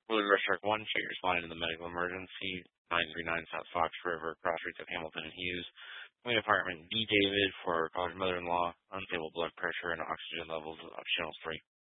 William Rushtrack 1, should you respond to the medical emergency? 939 South Fox River, cross streets of Hamilton and Hughes. Main Department D. David for caller's mother-in-law, unstable blood pressure and oxygen levels of channel 3.